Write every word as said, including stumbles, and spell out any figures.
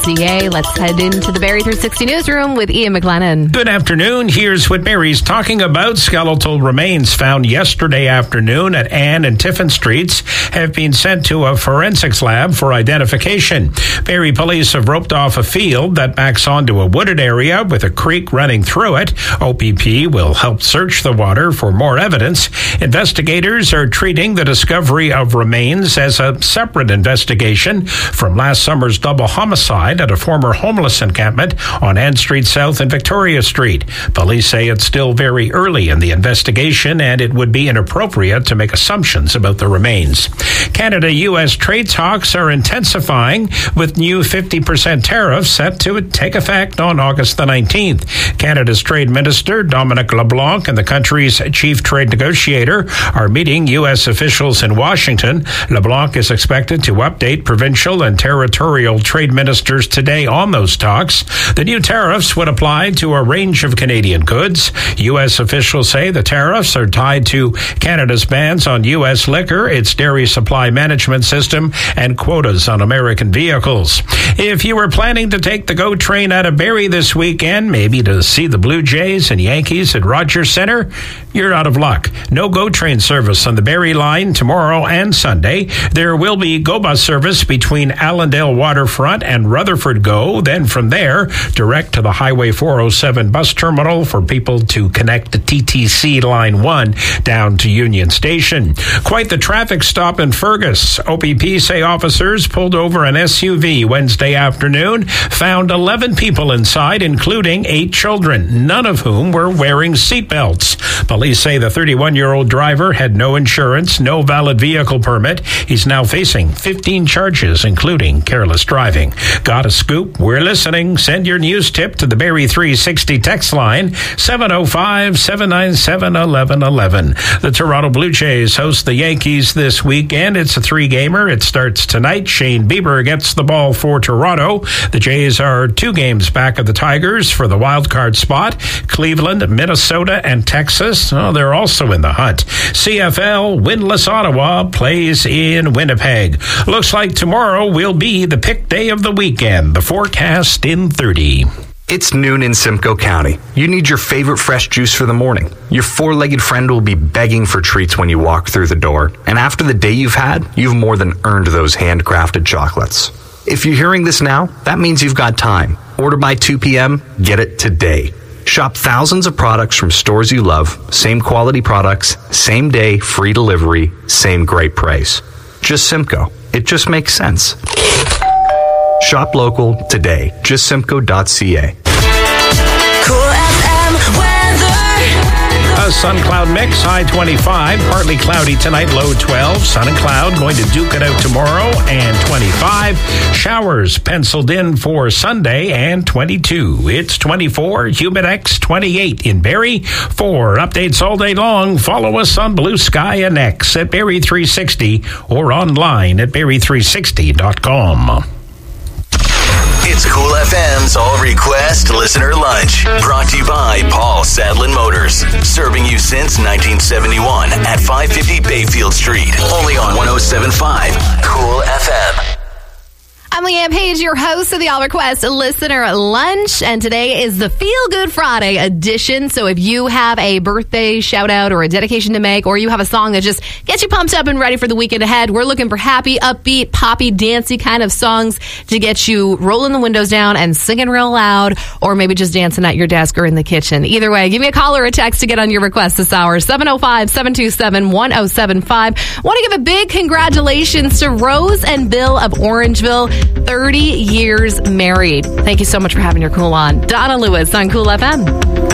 C A. Let's head into the Barrie three sixty newsroom with Ian McLennan. Good afternoon. Here's what Barrie's talking about. Skeletal remains found yesterday afternoon at Ann and Tiffin Streets have been sent to a forensics lab for identification. Barrie police have roped off a field that backs onto a wooded area with a creek running through it. O P P will help search the water for more evidence. Investigators are treating the discovery of remains as a separate investigation from last summer's double homicide at a former homeless encampment on Ann Street South and Victoria Street. Police say it's still very early in the investigation and it would be inappropriate to make assumptions about the remains. Canada-U S trade talks are intensifying with new fifty percent tariffs set to take effect on August the nineteenth. Canada's Trade Minister Dominic LeBlanc and the country's chief trade negotiator are meeting U S officials in Washington. LeBlanc is expected to update provincial and territorial trade ministers today on those talks. The new tariffs would apply to a range of Canadian goods. U S officials say the tariffs are tied to Canada's bans on U S liquor, its dairy supply management system, and quotas on American vehicles. If you were planning to take the GO train out of Barrie this weekend, maybe to see the Blue Jays and Yankees at Rogers Centre, you're out of luck. No GO train service on the Barrie line tomorrow and Sunday. There will be GO bus service between Allendale Waterfront and Rutherford GO. Then from there, direct to the Highway four oh seven bus terminal for people to connect the T T C Line one down to Union Station. Quite the traffic stop in Fergus. O P P say officers pulled over an S U V Wednesday afternoon, found eleven people inside, including eight children, none of whom were wearing seatbelts. Police say the thirty-one-year-old driver had no insurance, no valid vehicle permit. He's now facing fifteen charges, including careless driving. Got a scoop? We're listening. Send your news tip to the Barrie three sixty text line, seven oh five, seven nine seven, one one one one. The Toronto Blue Jays host the Yankees this weekend. It's a three-gamer. It starts tonight. Shane Bieber gets the ball for Toronto. The Jays are two games back of the Tigers for the wild card spot. Cleveland, Minnesota, and Texas, oh, they're also in the hunt. C F L, winless Ottawa plays in Winnipeg. Looks like tomorrow will be the pick day of the weekend. The forecast in thirty. It's noon in Simcoe County. You need your favorite fresh juice for the morning. Your four-legged friend will be begging for treats when you walk through the door. And after the day you've had, you've more than earned those handcrafted chocolates. If you're hearing this now, that means you've got time. Order by two p.m., get it today. Shop thousands of products from stores you love, same quality products, same day, free delivery, same great price. Just Simcoe. It just makes sense. Shop local today. just simcoe dot c a. Cool F M weather. A sun cloud mix, high twenty-five, partly cloudy tonight, low twelve. Sun and cloud going to duke it out tomorrow, and twenty-five. Showers penciled in for Sunday, and twenty-two. It's twenty-four, Humidex twenty-eight in Barrie. For updates all day long, follow us on Blue Sky and X at Barrie three sixty or online at barrie three sixty dot com. It's Cool F M's All Request Listener Lunch. Brought to you by Paul Sadlin Motors. Serving you since nineteen seventy-one at five fifty Bayfield Street. Only on one oh seven point five Cool F M. I'm Leanne Page, your host of the All Request Listener Lunch, and today is the Feel Good Friday edition. So if you have a birthday shout out or a dedication to make, or you have a song that just gets you pumped up and ready for the weekend ahead, we're looking for happy, upbeat, poppy, dancey kind of songs to get you rolling the windows down and singing real loud, or maybe just dancing at your desk or in the kitchen. Either way, give me a call or a text to get on your request this hour, seven oh five, seven two seven, one oh seven five. Want to give a big congratulations to Rose and Bill of Orangeville. thirty years married. Thank you so much for having your cool on. Donna Lewis on Cool F M.